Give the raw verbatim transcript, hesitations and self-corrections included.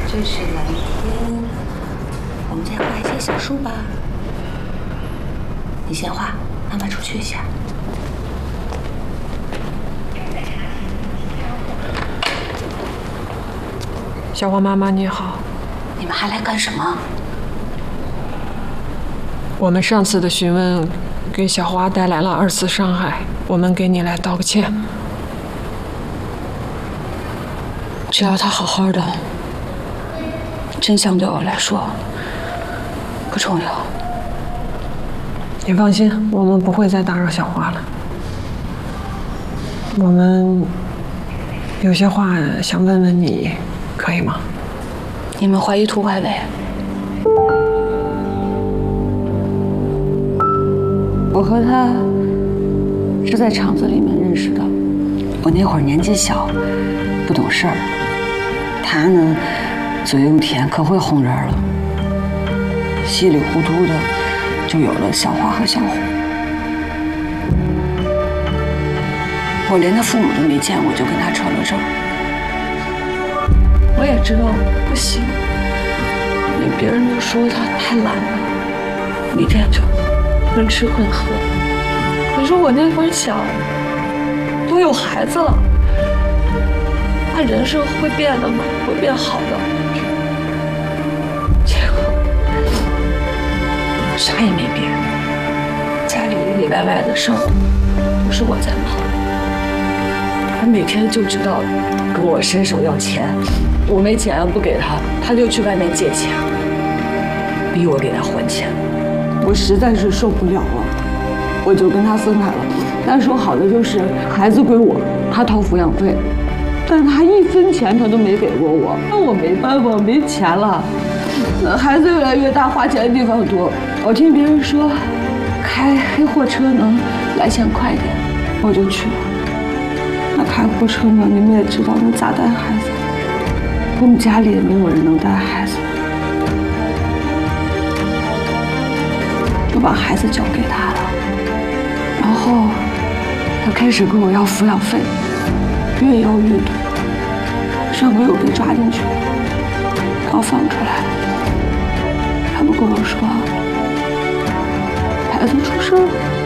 这是蓝天，我们再画一些小树吧。你先画，妈妈出去一下。 小花妈妈你好， 你们还来干什么？ 我们上次的询问给小花带来了二次伤害，我们给你来道个歉。 只要她好好的，真相对我来说不重要。 你放心，我们不会再打扰小花了。我们有些话想问问你，可以吗？ 你们怀疑涂怀伟？我和他是在厂子里面认识的。我那会儿年纪小，不懂事儿。他呢，嘴又甜，可会哄人了。稀里糊涂的就有了小花和小红。我连他父母都没见过，就跟他扯了证。我也知道不行，因为别人都说他太懒了，每天就混吃混喝。可是我那会儿想，都有孩子了，他人生会变的吗？会变好的。结果啥也没变，家里里里外外的事儿都是我在忙。他每天就知道跟我伸手要钱，我没钱不给他，他就去外面借钱，逼我给他还钱。我实在是受不了了，我就跟他分开了。但说好的就是孩子归我，他掏抚养费，但是他一分钱他都没给过我。那我没办法，没钱了。孩子越来越大，花钱的地方多。我听别人说开黑货车能来钱快一点，我就去了。那开货车嘛，你们也知道，那咋带孩子？我们家里也没有人能带孩子，我把孩子交给他了，然后他开始跟我要抚养费，越要越多。上个月我被抓进去，然后放出来，他们跟我说孩子出事了。